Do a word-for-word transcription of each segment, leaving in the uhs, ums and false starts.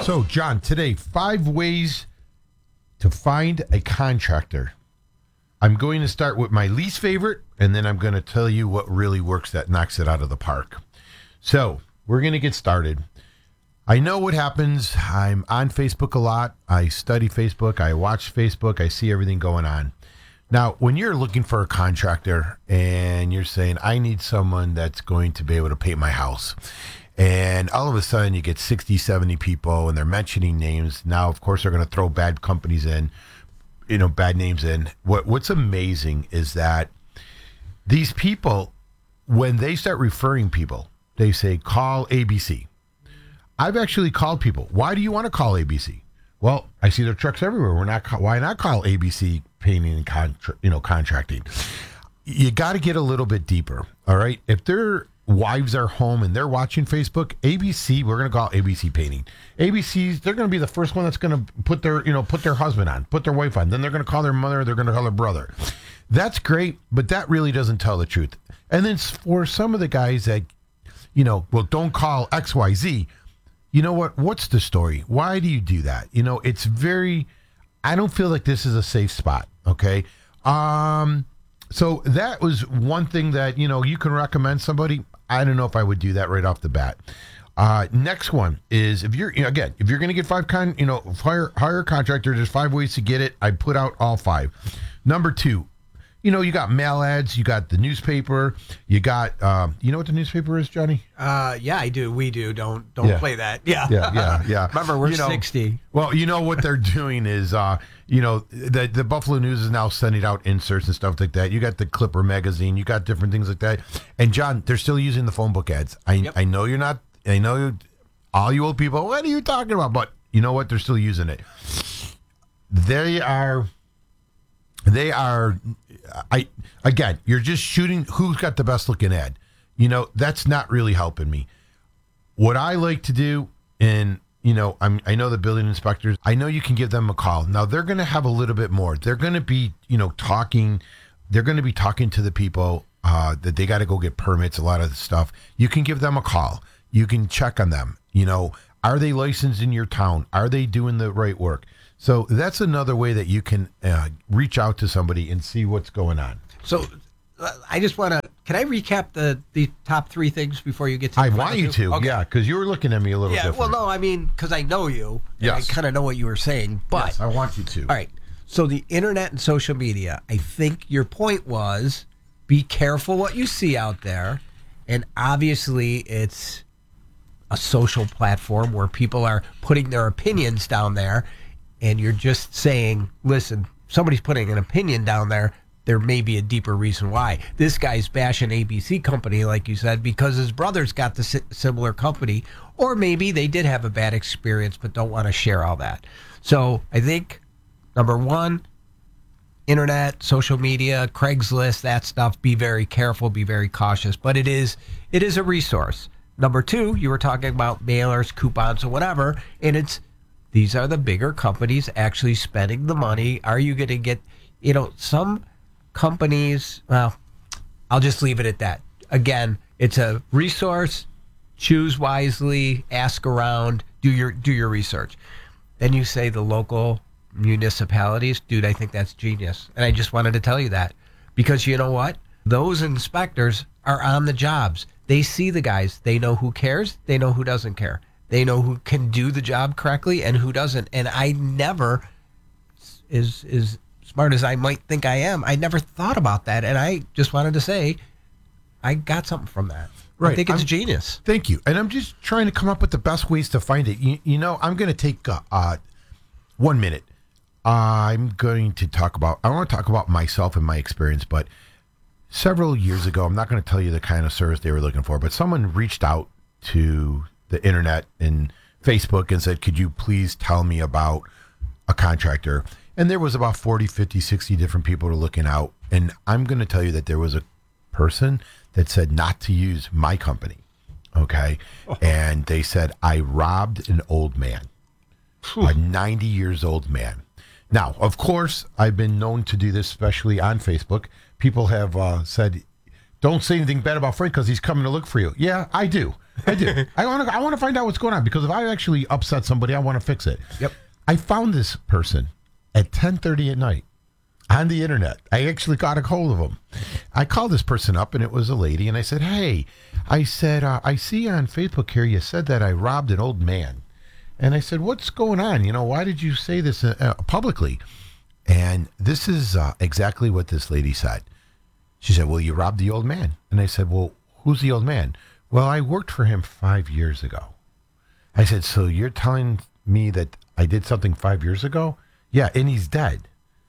So, John, today, five ways to find a contractor. I'm going to start with my least favorite, and then I'm going to tell you what really works that knocks it out of the park. So, we're going to get started. I know what happens. I'm on Facebook a lot. I study Facebook. I watch Facebook. I see everything going on. Now, when you're looking for a contractor and you're saying, I need someone that's going to be able to paint my house, and all of a sudden you get sixty, seventy people and they're mentioning names. Now, of course, they're going to throw bad companies in, you know, bad names in. What What's amazing is that these people, when they start referring people, they say, call A B C. I've actually called people. Why do you want to call A B C? Well, I see their trucks everywhere. We're not. Why not call A B C Painting and contra- you know contracting? You got to get a little bit deeper. All right. If their wives are home and they're watching Facebook, A B C, we're going to call A B C Painting. A B C's, they're going to be the first one that's going to put their you know put their husband on, put their wife on. Then they're going to call their mother. They're going to call their brother. That's great, but that really doesn't tell the truth. And then for some of the guys that, you know, well, don't call X Y Z. You know what? What's the story? Why do you do that? You know, it's very, I don't feel like this is a safe spot. Okay. Um, so that was one thing that, you know, you can recommend somebody. I don't know if I would do that right off the bat. Uh, next one is if you're, you know, again, if you're going to get five con, you know, hire, hire a contractor, there's five ways to get it. I put out all five. Number two, you know, you got mail ads, you got the newspaper, you got, um, you know what the newspaper is, Johnny? Uh, yeah, I do. We do. Don't don't Yeah. play that. Yeah, Yeah, yeah, yeah. Remember, we're You know, sixty. Well, you know what they're doing is, uh, you know, the the Buffalo News is now sending out inserts and stuff like that. You got the Clipper magazine, you got different things like that. And John, they're still using the phone book ads. I Yep. I know you're not. I know you, all you old people. What are you talking about? But you know what? They're still using it. They are. They are. I again, you're just shooting. Who's got the best looking ad? You know, that's not really helping me. What I like to do, and you know, I'm, I know the building inspectors, I know you can give them a call. Now they're going to have a little bit more. They're going to be, you know, talking, they're going to be talking to the people uh, that they got to go get permits, a lot of the stuff. You can give them a call. You can check on them. You know, are they licensed in your town? Are they doing the right work? So that's another way that you can uh, reach out to somebody and see what's going on. So uh, I just want to, can I recap the, the top three things before you get to I the want final you two? to, Okay. yeah, because you were looking at me a little Yeah, different. well, no, I mean, because I know you. and Yes. I kind of know what you were saying, but. Yes, I want you to. All right. So the internet and social media, I think your point was be careful what you see out there. And obviously it's a social platform where people are putting their opinions down there. And you're just saying, listen, somebody's putting an opinion down there. There may be a deeper reason why. This guy's bashing A B C company, like you said, because his brother's got the si- similar company. Or maybe they did have a bad experience but don't want to share all that. So I think, number one, internet, social media, Craigslist, that stuff, be very careful, be very cautious. But it is it is a resource. Number two, you were talking about mailers, coupons, or whatever, and it's these are the bigger companies actually spending the money. Are you going to get, you know, some companies, well, I'll just leave it at that. Again, it's a resource. Choose wisely, ask around, do your do your research. Then you say the local municipalities, dude, I think that's genius. And I just wanted to tell you that because you know what? Those inspectors are on the jobs. They see the guys. They know who cares. They know who doesn't care. They know who can do the job correctly and who doesn't. And I never, as, as smart as I might think I am, I never thought about that. And I just wanted to say, I got something from that. Right. I think it's I'm- genius. Thank you. And I'm just trying to come up with the best ways to find it. You, you know, I'm going to take uh, uh, one minute. I'm going to talk about, I want to talk about myself and my experience, but several years ago, I'm not going to tell you the kind of service they were looking for, but someone reached out to the internet and Facebook and said, could you please tell me about a contractor? And there was about forty, fifty, sixty different people who were looking out. And I'm going to tell you that there was a person that said not to use my company. Okay. Oh. And they said, I robbed an old man, Whew. a ninety years old man. Now, of course, I've been known to do this, especially on Facebook. People have uh, said, don't say anything bad about Frank because he's coming to look for you. Yeah, I do. I do. I want to. I want to find out what's going on because if I actually upset somebody, I want to fix it. Yep. I found this person at ten thirty at night on the internet. I actually got a hold of him. I called this person up, and it was a lady, and I said, "Hey," I said, uh, "I see on Facebook here you said that I robbed an old man," and I said, "What's going on? You know, why did you say this uh, uh, publicly?" And this is uh, exactly what this lady said. She said, "Well, you robbed the old man," and I said, "Well, who's the old man?" "Well, I worked for him five years ago." I said, "So you're telling me that I did something five years ago?" "Yeah, and he's dead."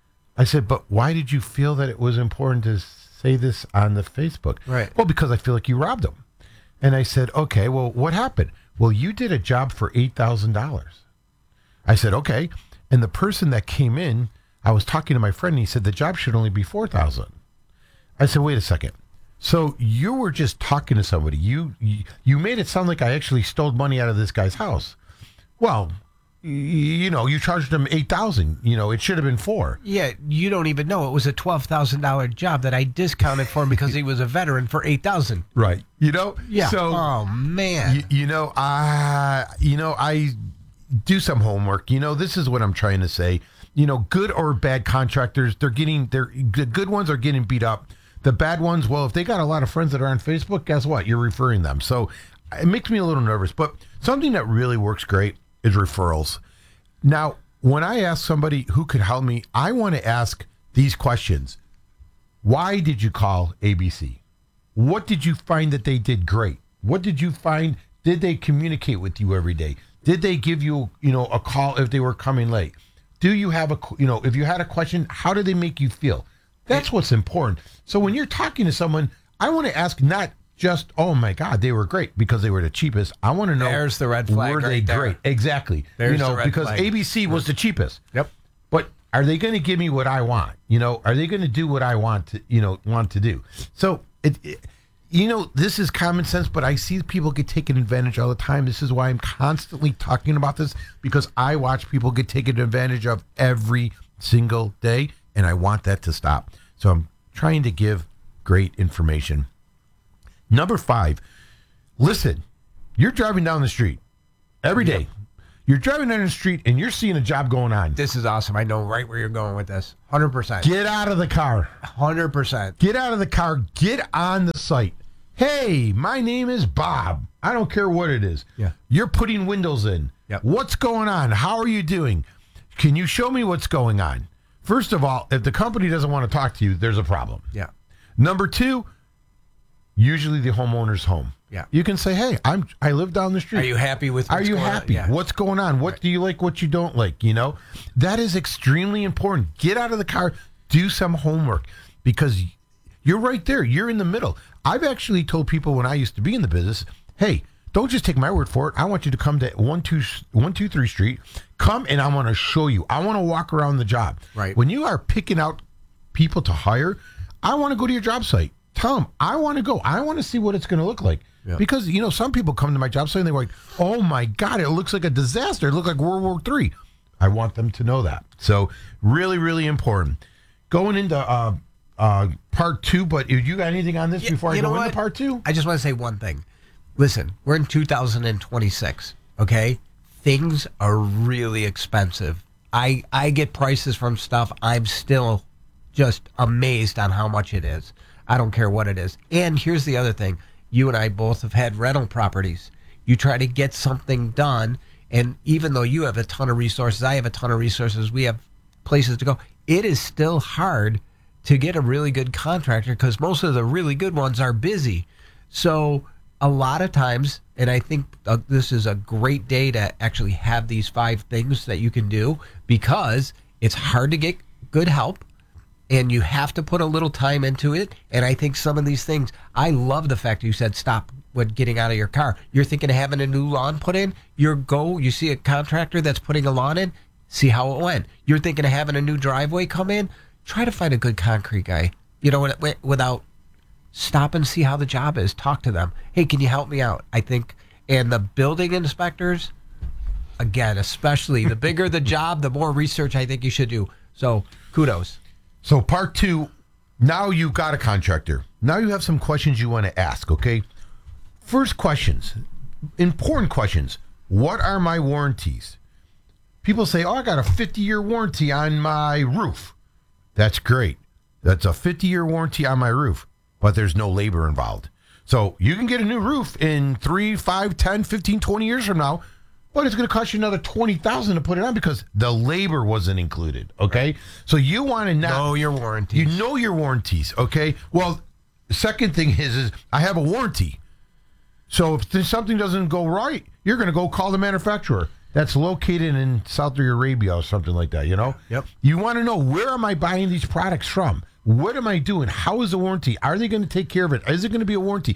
I said, "But why did you feel that it was important to say this on the Facebook?" Right. "Well, because I feel like you robbed him." And I said, "Okay, well, what happened?" "Well, you did a job for eight thousand dollars. I said, "Okay." And the person that came in, I was talking to my friend, and he said the job should only be four thousand dollars. I said, "Wait a second. So you were just talking to somebody. You, you you made it sound like I actually stole money out of this guy's house." "Well, y- you know, you charged him eight thousand. You know, it should have been four." Yeah, you don't even know it was a twelve thousand dollar job that I discounted for him because he was a veteran for eight thousand. Right. You know. Yeah. So oh man. you, you know, I you know I do some homework. You know, this is what I'm trying to say. You know, good or bad contractors, they're getting they're the good ones are getting beat up. The bad ones, well, if they got a lot of friends that are on Facebook, guess what? You're referring them. So it makes me a little nervous. But something that really works great is referrals. Now, when I ask somebody who could help me, I want to ask these questions. Why did you call A B C? What did you find that they did great? What did you find? Did they communicate with you every day? Did they give you, you know, a call if they were coming late? Do you have a, you know, if you had a question, how did they make you feel? That's what's important. So when you're talking to someone, I want to ask not just, oh my God, they were great because they were the cheapest. I want to know, There's the red flag were they right there. great? Exactly. There's you know, the red because flag. A B C was the cheapest. Yep. But are they going to give me what I want? You know, are they going to do what I want to, you know, want to do? So it, it you know, this is common sense, but I see people get taken advantage all the time. This is why I'm constantly talking about this because I watch people get taken advantage of every single day, and I want that to stop. So I'm trying to give great information. Number five, listen, you're driving down the street every day. You're driving down the street and you're seeing a job going on. This is awesome. I know right where you're going with this. one hundred percent. Get out of the car. one hundred percent. Get out of the car. Get on the site. Hey, my name is Bob. I don't care what it is. Yeah. You're putting windows in. Yep. What's going on? How are you doing? Can you show me what's going on? First of all, if the company doesn't want to talk to you, there's a problem. Yeah. Number two, usually the homeowner's home. Yeah. You can say, hey, I'm I live down the street. Are you happy with Are what's you going on? happy? Yeah. What's going on? What Right. do you like? What you don't like? You know, that is extremely important. Get out of the car, do some homework because you're right there. You're in the middle. I've actually told people when I used to be in the business, hey, don't just take my word for it. I want you to come to one two one two three Street. Come and I want to show you. I want to walk around the job. Right. When you are picking out people to hire, I want to go to your job site. Tell them I want to go. I want to see what it's going to look like. Yeah. Because, you know, some people come to my job site and they're like, oh my God, it looks like a disaster. It looks like World War Three. I want them to know that. So really, really important. Going into uh, uh, part two, but if you got anything on this Y- before I you know go into what? part two? I just want to say one thing. Listen, we're in two thousand twenty-six, okay? Things are really expensive. I I get prices from stuff. I'm still just amazed on how much it is. I don't care what it is. And here's the other thing. You and I both have had rental properties. You try to get something done, and even though you have a ton of resources, I have a ton of resources, we have places to go, it is still hard to get a really good contractor because most of the really good ones are busy. So a lot of times, and I think uh, this is a great day to actually have these five things that you can do because it's hard to get good help and you have to put a little time into it. And I think some of these things, I love the fact you said stop with getting out of your car. You're thinking of having a new lawn put in, you go, you see a contractor that's putting a lawn in, see how it went. You're thinking of having a new driveway come in, try to find a good concrete guy, you know, without stop and see how the job is. Talk to them. Hey, can you help me out? I think, and the building inspectors, again, especially the bigger the job, the more research I think you should do. So kudos. So part two, now you've got a contractor. Now you have some questions you want to ask, okay? First questions. important questions. What are my warranties? People say, oh, I got a fifty-year warranty on my roof. That's great. That's a fifty-year warranty on my roof, but there's no labor involved. So you can get a new roof in three, five, ten, fifteen, twenty years from now, but it's going to cost you another twenty thousand dollars to put it on because the labor wasn't included, okay? So you want to Know your warranties. You know your warranties, okay? Well, the second thing is, is I have a warranty. So if there's something doesn't go right, you're going to go call the manufacturer. That's located in Saudi Arabia or something like that, you know? Yep. You want to know, where am I buying these products from? What am I doing? How is the warranty? Are they going to take care of it? Is it going to be a warranty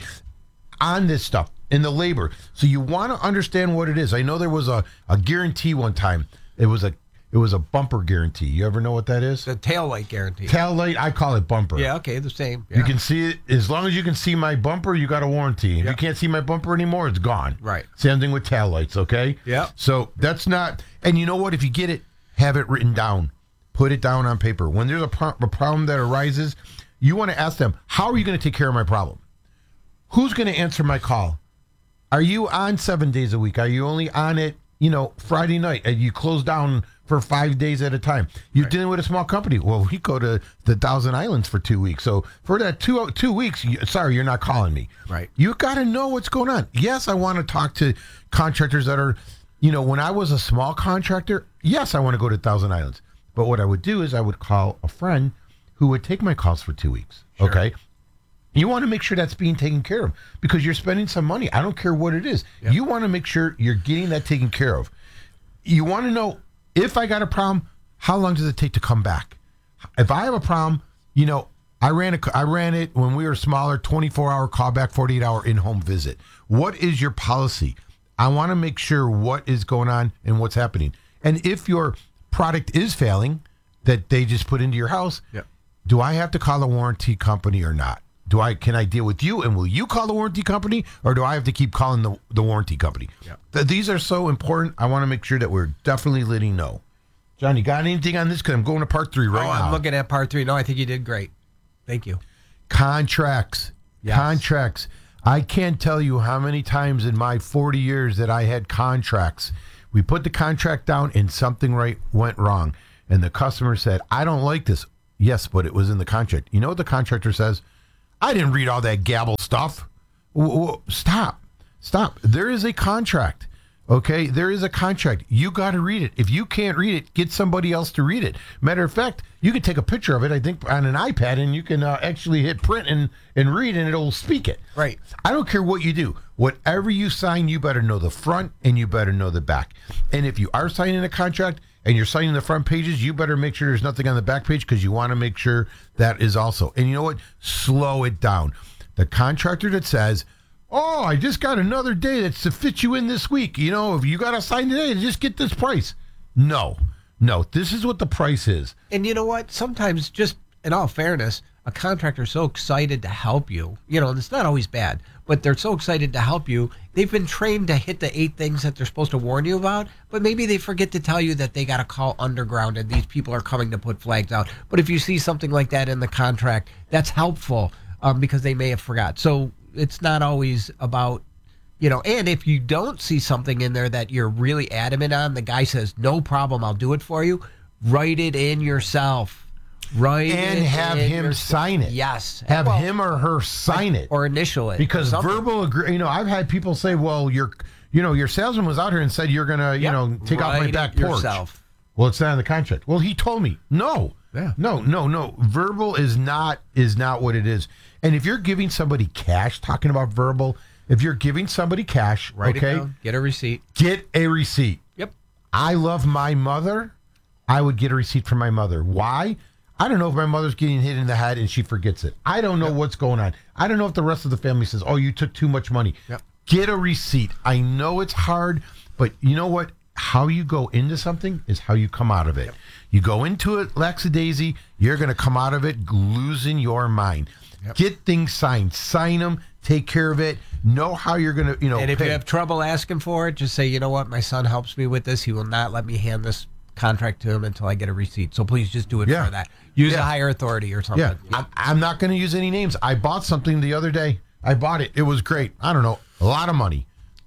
on this stuff, in the labor? So you want to understand what it is. I know there was a, a guarantee one time. It was a it was a bumper guarantee. You ever know what that is? The tail light guarantee. Tail light, I call it bumper. Yeah, okay, the same. Yeah. You can see it. As long as you can see my bumper, you got a warranty. If Yep. you can't see my bumper anymore, it's gone. Right. Same thing with tail lights, okay? Yep. So that's not, and you know what? If you get it, have it written down. Put it down on paper. When there's a, pro- a problem that arises, you want to ask them, how are you going to take care of my problem? Who's going to answer my call? Are you on seven days a week? Are you only on it, you know, Friday night, and you close down for five days at a time? You're Right. dealing with a small company. Well, we go to the Thousand Islands for two weeks. So for that two two weeks, you, sorry, you're not calling me. Right. You got to know what's going on. Yes, I want to talk to contractors that are, you know, when I was a small contractor, yes, I want to go to Thousand Islands. But what I would do is I would call a friend who would take my calls for two weeks. Sure. Okay. You want to make sure that's being taken care of because you're spending some money. I don't care what it is. Yep. You want to make sure you're getting that taken care of. You want to know, if I got a problem, how long does it take to come back? If I have a problem, you know, I ran a, I ran it when we were smaller, twenty-four hour callback, forty-eight hour in-home visit. What is your policy? I want to make sure what is going on and what's happening. And if your product is failing that they just put into your house, Yep. do I have to call a warranty company or not? Do I can I deal with you, and will you call the warranty company, or do I have to keep calling the, the warranty company? Yep. Th- these are so important. I want to make sure that we're definitely letting you know. John, you got anything on this? Because I'm going to part three right oh, now. I'm looking at part three. No, I think you did great. Thank you. Contracts. Yes. Contracts. I can't tell you how many times in my forty years that I had contracts. We put the contract down and something right went wrong. And the customer said, I don't like this. Yes, but it was in the contract. You know what the contractor says? I didn't read all that gabble stuff. W- w- stop. Stop. There is a contract. Okay? There is a contract. You got to read it. If you can't read it, get somebody else to read it. Matter of fact, you can take a picture of it, I think, on an iPad, and you can uh, actually hit print and, and read, and it'll speak it. Right. I don't care what you do. Whatever you sign, you better know the front and you better know the back. And if you are signing a contract and you're signing the front pages, you better make sure there's nothing on the back page because you want to make sure that is also. And you know what? Slow it down. The contractor that says, oh, I just got another day that's to fit you in this week. You know, if you got to sign today, just get this price. No, no, this is what the price is. And you know what? Sometimes, just in all fairness, a contractor's so excited to help you. You know, and it's not always bad, but they're so excited to help you. They've been trained to hit the eight things that they're supposed to warn you about, but maybe they forget to tell you that they got to call underground and these people are coming to put flags out. But if you see something like that in the contract, that's helpful um, because they may have forgot. So it's not always about, you know, and if you don't see something in there that you're really adamant on, the guy says, no problem, I'll do it for you, write it in yourself. Write And it have in him your- sign it. Yes. Have Well, him or her sign it. or initial it. Because or something. verbal agree, you know, I've had people say, well, your, you know, your salesman was out here and said you're going to, you Yep. know, take off my Write back it porch. yourself. Well, it's not in the contract. Well, he told me. No. Yeah. No, no, no. Verbal is not is not what it is. And if you're giving somebody cash, talking about verbal, if you're giving somebody cash, Write okay, it down. Get a receipt. get a receipt. Yep. I love my mother. I would get a receipt from my mother. Why? I don't know if my mother's getting hit in the head and she forgets it. I don't know Yep. what's going on. I don't know if the rest of the family says, oh, you took too much money. Yep. Get a receipt. I know it's hard, but you know what? How you go into something is how you come out of it. Yep. You go into it lackadaisy, you're going to come out of it losing your mind. Yep. Get things signed. Sign them. Take care of it. Know how you're going to, you know, And if pay. you have trouble asking for it, just say, you know what, my son helps me with this. He will not let me hand this contract to him until I get a receipt. So please just do it Yeah. for that. Use Yeah. a higher authority or something. Yeah, I, I'm not going to use any names. I bought something the other day. I bought it. It was great. I don't know, a lot of money.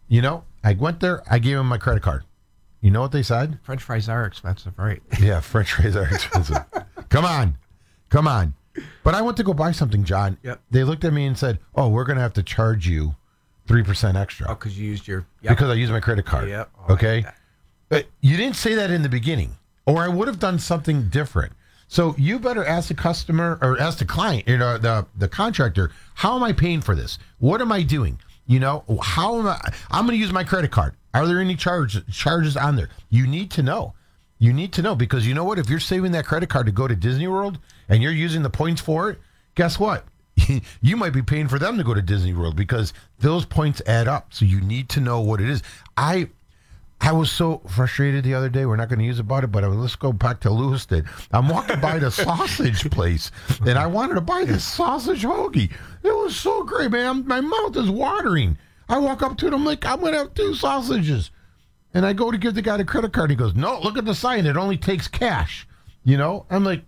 You know, I went there. I gave them my credit card. You know what they said? French fries are expensive, right? Yeah, French fries are expensive. Come on. Come on. But I went to go buy something, John. Yep. They looked at me and said, oh, we're going to have to charge you three percent extra. Oh, because you used your... Yep. Because I used my credit card. Yep. Oh, okay? But you didn't say that in the beginning, or I would have done something different. So you better ask the customer or ask the client, you know, the, the contractor, how am I paying for this? What am I doing? You know, how am I? I'm going to use my credit card. Are there any charge, charges on there? You need to know. You need to know because you know what? If you're saving that credit card to go to Disney World and you're using the points for it, guess what? You might be paying for them to go to Disney World because those points add up. So you need to know what it is. I I was so frustrated the other day. We're not going to use about it, but I was, let's go back to Lewiston. I'm walking by the sausage place, and I wanted to buy this sausage hoagie. It was so great, man. My mouth is watering. I walk up to it. I'm like, I'm going to have two sausages. And I go to give the guy the credit card. He goes, no, look at the sign. It only takes cash. You know? I'm like,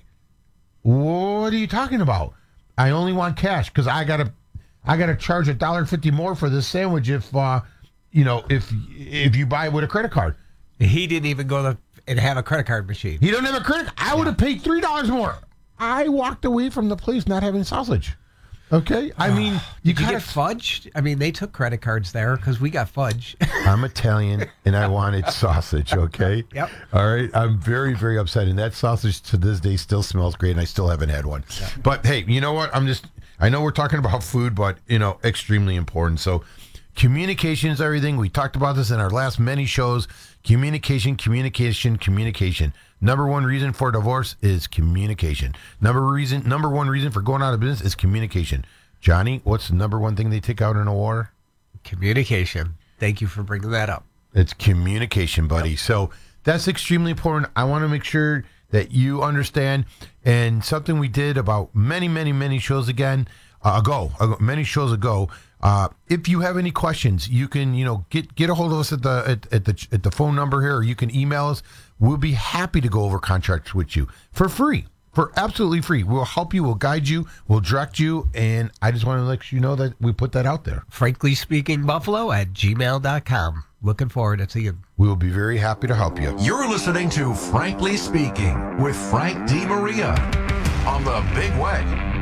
what are you talking about? I only want cash because I got to I got to charge a dollar fifty more for this sandwich if, uh, you know, if if you buy it with a credit card. He didn't even go to, and have a credit card machine. He don't have a credit. I would have paid three dollars more. I walked away from the place not having sausage. Okay, I mean, you Did you gotta, get fudge? I mean, they took credit cards there because we got fudge. I'm Italian and I wanted sausage. Okay. Yep. All right. I'm very, very upset, and that sausage to this day still smells great, and I still haven't had one. Yeah. But hey, you know what? I'm just. I know we're talking about food, but you know, extremely important. So, communication is everything. We talked about this in our last many shows. Communication, communication, communication. Number one reason for divorce is communication. Number reason, number one reason for going out of business is communication. Johnny, what's the number one thing they take out in a war? Communication. Thank you for bringing that up. It's communication, buddy. Yep. So that's extremely important. I want to make sure that you understand. And something we did about many, many, many shows again uh, ago, uh, many shows ago. Uh, if you have any questions, you can, you know, get get a hold of us at the at, at the at the phone number here, or you can email us. We'll be happy to go over contracts with you for free, for absolutely free. We'll help you, we'll guide you, we'll direct you, and I just want to let you know that we put that out there. Frankly speaking, Buffalo at gmail dot com. Looking forward to seeing you. We will be very happy to help you. You're listening to Frankly Speaking with Frank DeMaria on the Big Way.